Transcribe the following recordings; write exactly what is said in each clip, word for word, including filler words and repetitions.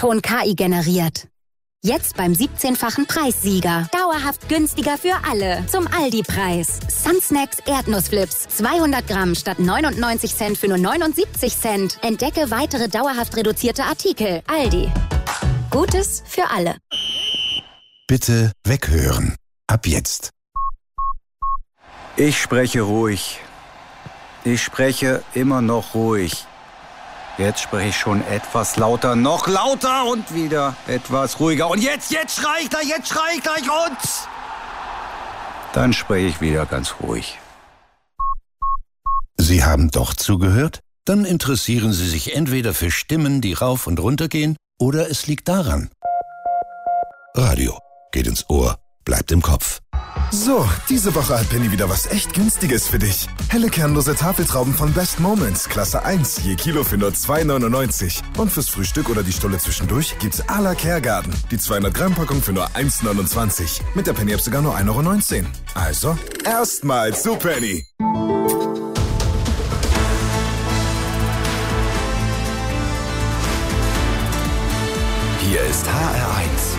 O-Ton K I generiert. Jetzt beim siebzehnfachen Preissieger. Dauerhaft günstiger für alle. Zum Aldi-Preis. Sunsnacks Erdnussflips. zweihundert Gramm statt neunundneunzig Cent für nur neunundsiebzig Cent. Entdecke weitere dauerhaft reduzierte Artikel. Aldi. Gutes für alle. Bitte weghören. Ab jetzt. Ich spreche ruhig. Ich spreche immer noch ruhig. Jetzt spreche ich schon etwas lauter, noch lauter und wieder etwas ruhiger. Und jetzt, jetzt schrei ich gleich, jetzt schrei ich gleich und... Dann spreche ich wieder ganz ruhig. Sie haben doch zugehört? Dann interessieren Sie sich entweder für Stimmen, die rauf und runter gehen, oder es liegt daran. Radio geht ins Ohr, bleibt im Kopf. So, diese Woche hat Penny wieder was echt Günstiges für dich. Helle kernlose Tafeltrauben von Best Moments, Klasse eins, je Kilo für nur zwei neunundneunzig. Und fürs Frühstück oder die Stulle zwischendurch gibt's à la Kergarten. Die zweihundert Gramm Packung für nur eins neunundzwanzig. Mit der Penny-App sogar nur ein Euro neunzehn. Also, erstmal zu Penny. Hier ist H R eins.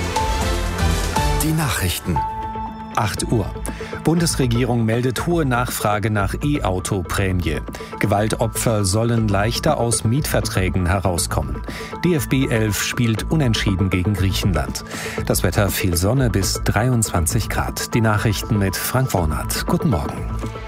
Die Nachrichten. acht Uhr. Bundesregierung meldet hohe Nachfrage nach E-Auto-Prämie. Gewaltopfer sollen leichter aus Mietverträgen herauskommen. D F B elf spielt unentschieden gegen Griechenland. Das Wetter viel Sonne bis dreiundzwanzig Grad. Die Nachrichten mit Frank Wornert. Guten Morgen.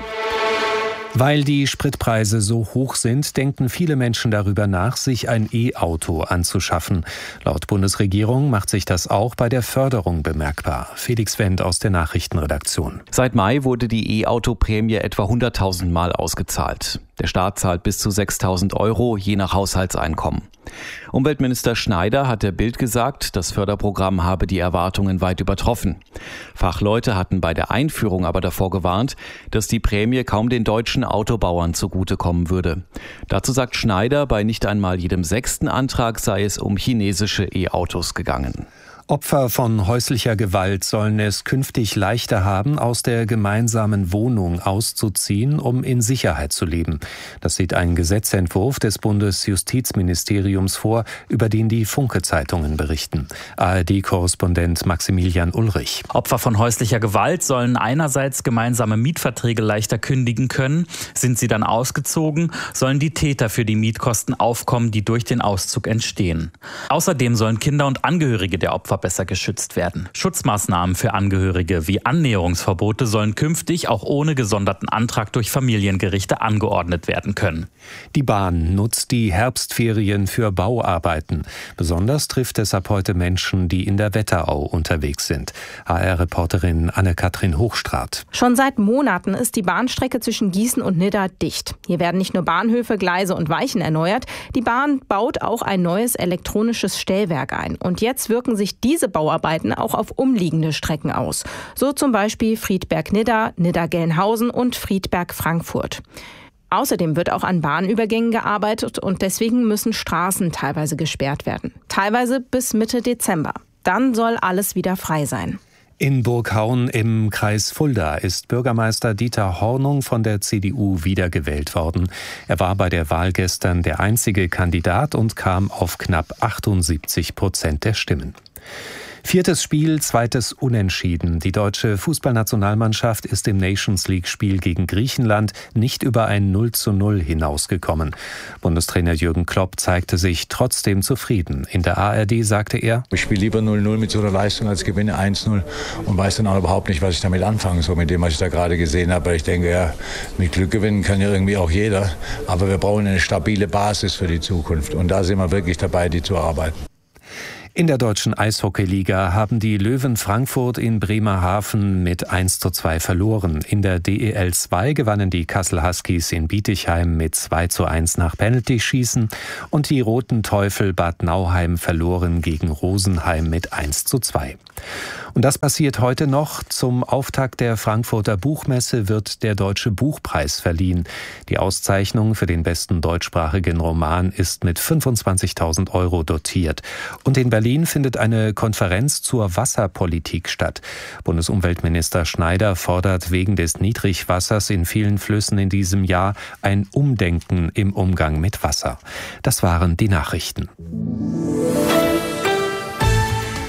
Weil die Spritpreise so hoch sind, denken viele Menschen darüber nach, sich ein E-Auto anzuschaffen. Laut Bundesregierung macht sich das auch bei der Förderung bemerkbar. Felix Wendt aus der Nachrichtenredaktion. Seit Mai wurde die E-Auto-Prämie etwa hunderttausend Mal ausgezahlt. Der Staat zahlt bis zu sechstausend Euro, je nach Haushaltseinkommen. Umweltminister Schneider hat der Bild gesagt, das Förderprogramm habe die Erwartungen weit übertroffen. Fachleute hatten bei der Einführung aber davor gewarnt, dass die Prämie kaum den deutschen Autobauern zugutekommen würde. Dazu sagt Schneider, bei nicht einmal jedem sechsten Antrag sei es um chinesische E-Autos gegangen. Opfer von häuslicher Gewalt sollen es künftig leichter haben, aus der gemeinsamen Wohnung auszuziehen, um in Sicherheit zu leben. Das sieht ein Gesetzentwurf des Bundesjustizministeriums vor, über den die Funke-Zeitungen berichten. A R D-Korrespondent Maximilian Ulrich. Opfer von häuslicher Gewalt sollen einerseits gemeinsame Mietverträge leichter kündigen können. Sind sie dann ausgezogen, sollen die Täter für die Mietkosten aufkommen, die durch den Auszug entstehen. Außerdem sollen Kinder und Angehörige der Opfer besser geschützt werden. Schutzmaßnahmen für Angehörige wie Annäherungsverbote sollen künftig auch ohne gesonderten Antrag durch Familiengerichte angeordnet werden können. Die Bahn nutzt die Herbstferien für Bauarbeiten. Besonders trifft es ab heute Menschen, die in der Wetterau unterwegs sind. H R-Reporterin Anne-Kathrin Hochstraat. Schon seit Monaten ist die Bahnstrecke zwischen Gießen und Nidda dicht. Hier werden nicht nur Bahnhöfe, Gleise und Weichen erneuert. Die Bahn baut auch ein neues elektronisches Stellwerk ein. Und jetzt wirken sich diese Bauarbeiten auch auf umliegende Strecken aus. So zum Beispiel Friedberg-Nidda, Nidda-Gelnhausen und Friedberg-Frankfurt. Außerdem wird auch an Bahnübergängen gearbeitet und deswegen müssen Straßen teilweise gesperrt werden. Teilweise bis Mitte Dezember. Dann soll alles wieder frei sein. In Burghaun im Kreis Fulda ist Bürgermeister Dieter Hornung von der C D U wiedergewählt worden. Er war bei der Wahl gestern der einzige Kandidat und kam auf knapp achtundsiebzig Prozent der Stimmen. Viertes Spiel, zweites Unentschieden. Die deutsche Fußballnationalmannschaft ist im Nations-League-Spiel gegen Griechenland nicht über ein null zu null hinausgekommen. Bundestrainer Jürgen Klopp zeigte sich trotzdem zufrieden. In der A R D sagte er: Ich spiele lieber null null mit so einer Leistung als gewinne eins null und weiß dann auch überhaupt nicht, was ich damit anfangen soll, mit dem, was ich da gerade gesehen habe. Weil ich denke, ja, mit Glück gewinnen kann ja irgendwie auch jeder. Aber wir brauchen eine stabile Basis für die Zukunft. Und da sind wir wirklich dabei, die zu erarbeiten. In der deutschen Eishockeyliga haben die Löwen Frankfurt in Bremerhaven mit eins zu zwei verloren. In der D E L zwei gewannen die Kassel Huskies in Bietigheim mit zwei zu eins nach Penaltyschießen und die Roten Teufel Bad Nauheim verloren gegen Rosenheim mit eins zu zwei. Und das passiert heute noch. Zum Auftakt der Frankfurter Buchmesse wird der Deutsche Buchpreis verliehen. Die Auszeichnung für den besten deutschsprachigen Roman ist mit fünfundzwanzigtausend Euro dotiert. Und in Berlin findet eine Konferenz zur Wasserpolitik statt. Bundesumweltminister Schneider fordert wegen des Niedrigwassers in vielen Flüssen in diesem Jahr ein Umdenken im Umgang mit Wasser. Das waren die Nachrichten.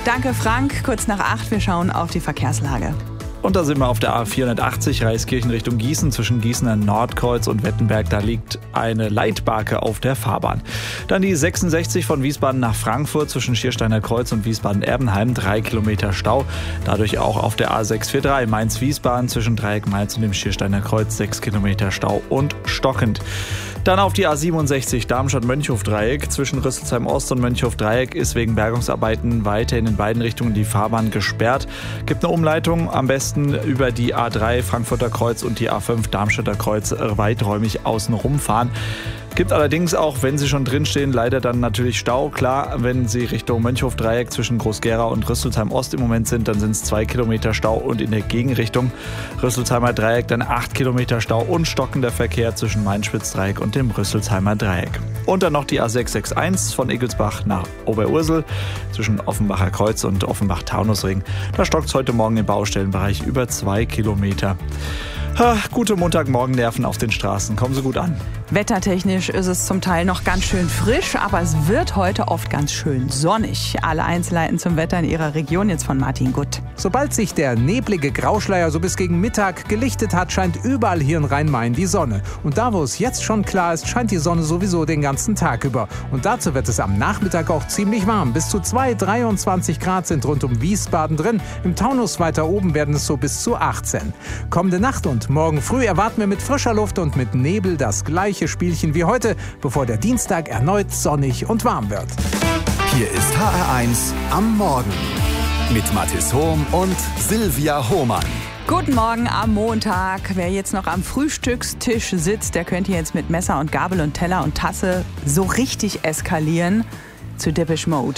Danke, Frank. Kurz nach acht, wir schauen auf die Verkehrslage. Und da sind wir auf der A vierhundertachtzig, Reiskirchen Richtung Gießen, zwischen Gießener Nordkreuz und Wettenberg. Da liegt eine Leitbarke auf der Fahrbahn. Dann die sechsundsechzig von Wiesbaden nach Frankfurt, zwischen Schiersteiner Kreuz und Wiesbaden-Erbenheim, drei Kilometer Stau. Dadurch auch auf der A sechshundertdreißig, Mainz-Wiesbaden, zwischen Dreieck Mainz und dem Schiersteiner Kreuz, sechs Kilometer Stau und stockend. Dann auf die A siebenundsechzig, Darmstadt-Mönchhof-Dreieck. Zwischen Rüsselsheim-Ost und Mönchhof-Dreieck ist wegen Bergungsarbeiten weiterhin in beiden Richtungen die Fahrbahn gesperrt. Gibt eine Umleitung, am besten über die A drei Frankfurter Kreuz und die A fünf Darmstädter Kreuz weiträumig außen rumfahren. Gibt allerdings auch, wenn Sie schon drinstehen, leider dann natürlich Stau. Klar, wenn Sie Richtung Mönchhof-Dreieck zwischen Groß-Gerau und Rüsselsheim-Ost im Moment sind, dann sind es zwei Kilometer Stau und in der Gegenrichtung Rüsselsheimer Dreieck dann acht Kilometer Stau und stockender Verkehr zwischen Main-Spitz-Dreieck und dem Rüsselsheimer Dreieck. Und dann noch die A sechs sechs eins von Egelsbach nach Oberursel zwischen Offenbacher Kreuz und Offenbach-Taunusring. Da stockt es heute Morgen im Baustellenbereich über zwei Kilometer. Ha, gute Montagmorgen-Nerven auf den Straßen. Kommen Sie gut an. Wettertechnisch ist es zum Teil noch ganz schön frisch, aber es wird heute oft ganz schön sonnig. Alle Einzelheiten zum Wetter in Ihrer Region jetzt von Martin Gutt. Sobald sich der neblige Grauschleier so bis gegen Mittag gelichtet hat, scheint überall hier in Rhein-Main die Sonne. Und da, wo es jetzt schon klar ist, scheint die Sonne sowieso den ganzen Tag über. Und dazu wird es am Nachmittag auch ziemlich warm. Bis zu zwei, dreiundzwanzig Grad sind rund um Wiesbaden drin. Im Taunus weiter oben werden es so bis zu achtzehn. Kommende Nacht und morgen früh erwarten wir mit frischer Luft und mit Nebel das gleiche Spielchen wie heute, bevor der Dienstag erneut sonnig und warm wird. Hier ist H R eins am Morgen mit Mathis Hohm und Silvia Hohmann. Guten Morgen am Montag. Wer jetzt noch am Frühstückstisch sitzt, der könnte jetzt mit Messer und Gabel und Teller und Tasse so richtig eskalieren. Zu Depeche Mode.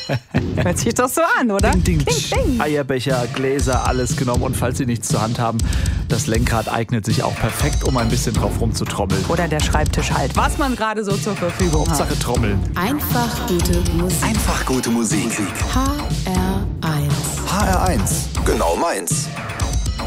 Hört sich doch so an, oder? Ding, ding, ding, ding. Eierbecher, Gläser, alles genommen. Und falls Sie nichts zur Hand haben, das Lenkrad eignet sich auch perfekt, um ein bisschen drauf rumzutrommeln. Oder der Schreibtisch halt. Was man gerade so zur Verfügung Hauptsache hat. Trommeln. Einfach gute Musik. Einfach gute Musik. H R eins. H R eins. Genau meins.